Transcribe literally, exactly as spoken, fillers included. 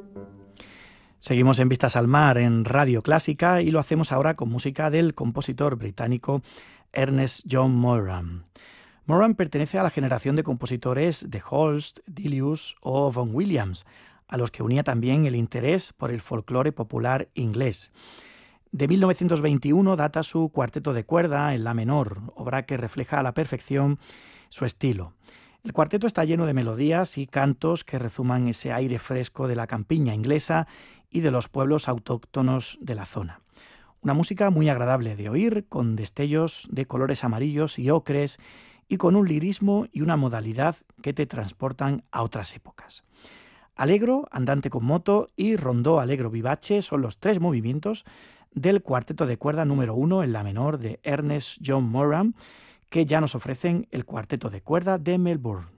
Seguimos en Vistas al Mar en Radio Clásica y lo hacemos ahora con música del compositor británico Ernest John Moran. Moran pertenece a la generación de compositores de Holst, Delius o Vaughan Williams, a los que unía también el interés por el folclore popular inglés. De mil novecientos veintiuno data su cuarteto de cuerda en la menor, obra que refleja a la perfección su estilo. El cuarteto está lleno de melodías y cantos que rezuman ese aire fresco de la campiña inglesa y de los pueblos autóctonos de la zona. Una música muy agradable de oír, con destellos de colores amarillos y ocres y con un lirismo y una modalidad que te transportan a otras épocas. Allegro, andante con moto y rondó allegro vivace son los tres movimientos del cuarteto de cuerda número uno en la menor de Ernest John Moran, que ya nos ofrecen el cuarteto de cuerda de Melbourne.